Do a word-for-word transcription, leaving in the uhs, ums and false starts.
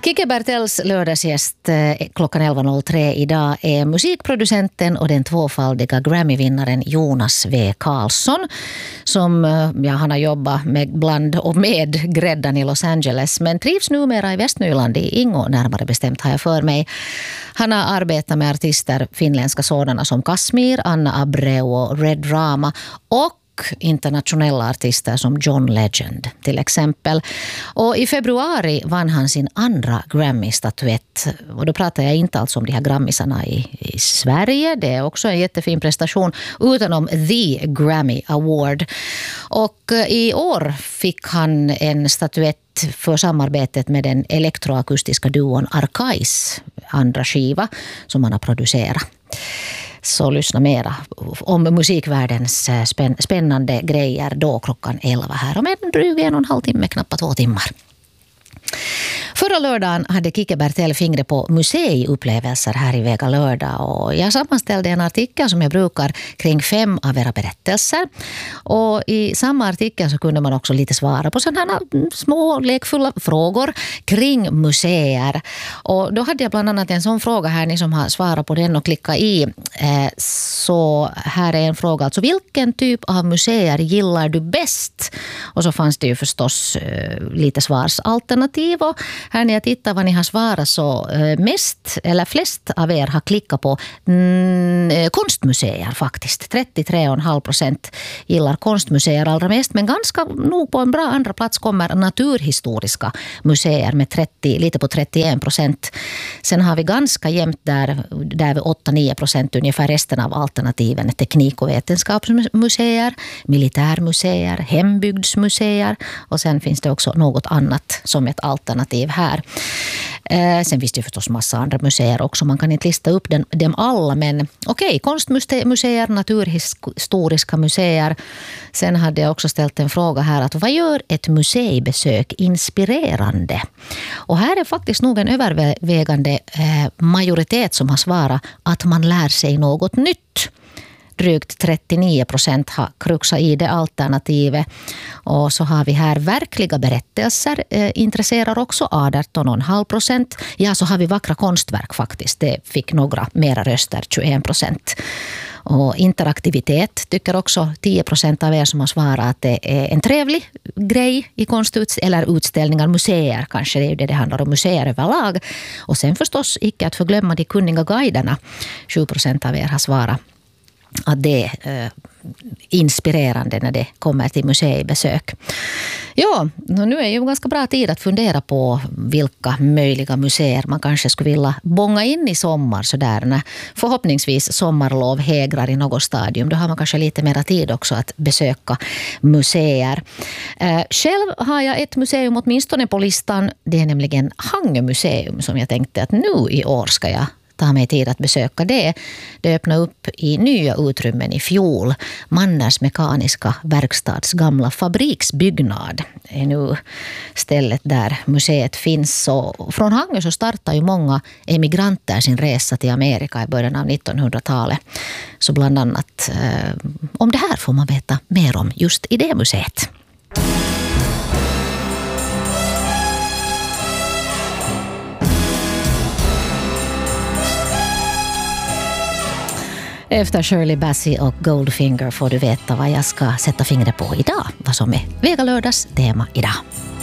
Kike Bertels lördagsgäst klockan elva noll tre idag är musikproducenten och den tvåfaldiga Grammy-vinnaren Jonas W. Karlsson som ja, han har jobbat med bland och med gräddan i Los Angeles men trivs numera i Västnyland i Ingo, närmare bestämt har jag för mig. Han har arbetat med artister, finländska sådana som Kasmir, Anna Abreu och Red Rama och internationella artister som John Legend till exempel. Och i februari vann han sin andra Grammy-statuett. Och då pratar jag inte alls om de här Grammisarna i, i Sverige. Det är också en jättefin prestation utan om The Grammy Award. Och i år fick han en statyett för samarbetet med den elektroakustiska duon Arcais andra skiva som han har producerat. Så lyssna mera om musikvärldens spännande grejer då klockan elva här. Om en dryg en och en halv timme, knappt två timmar. Förra lördagen hade Kike Bertel fingret på museiupplevelser här i Vega lördag och jag sammanställde en artikel som jag brukar kring fem av era berättelser. Och i samma artikel så kunde man också lite svara på sådana här små lekfulla frågor kring museer. Och då hade jag bland annat en sån fråga här, ni som har svarat på den och klickat i. Så här är en fråga, alltså vilken typ av museer gillar du bäst? Och så fanns det ju förstås lite svarsalternativ och här när jag tittar vad ni har svarat så mest eller flest av er har klickat på mm, konstmuseer faktiskt. trettiotre komma fem procent gillar konstmuseer allra mest men ganska nog på en bra andra plats kommer naturhistoriska museer med trettio, lite på trettioen procent. Sen har vi ganska jämnt där, där vi åtta till nio procent ungefär resten av alternativen. Teknik- och vetenskapsmuseer, militärmuseer, hembygdsmuseer och sen finns det också något annat som ett alternativ här. Eh, sen finns det ju förstås massa andra museer också. Man kan inte lista upp den, dem alla men okej, okay, konstmuseer, naturhistoriska museer. Sen hade jag också ställt en fråga här att vad gör ett museibesök inspirerande? Och här är faktiskt nog en övervägande eh, majoritet som har svarat att man lär sig något nytt. Drygt trettionio procent har kruxat i det alternativet. Och så har vi här verkliga berättelser. Eh, intresserar också arton komma fem procent. Ja, så har vi vackra konstverk faktiskt. Det fick några mera röster, tjugoen procent. Och interaktivitet tycker också tio procent av er som har svarat att det är en trevlig grej i konstuts- eller utställningar, museer kanske, det är ju det det handlar om, museer överlag. Och sen förstås icke att förglömma de kunniga guiderna. sju procent av er har svarat att det är eh, inspirerande när det kommer till museibesök. Ja, nu är ju ganska bra tid att fundera på vilka möjliga museer man kanske skulle vilja bonga in i sommar så där när förhoppningsvis sommarlov hägrar i något stadium. Då har man kanske lite mer tid också att besöka museer. Eh, själv har jag ett museum åtminstone på listan. Det är nämligen Hangö museum som jag tänkte att nu i år ska jag ta mig tid att besöka det. Det öppnade upp i nya utrymmen i fjol. Manners mekaniska verkstads gamla fabriksbyggnad är nu stället där museet finns. Och från Hangö så startar ju många emigranter sin resa till Amerika i början av nittonhundratalet. Så bland annat eh, om det här får man veta mer om just i det museet. Efter Shirley Bassey och Goldfinger får du veta vad jag ska sätta fingret på idag. Vad som är Vega lördags tema idag.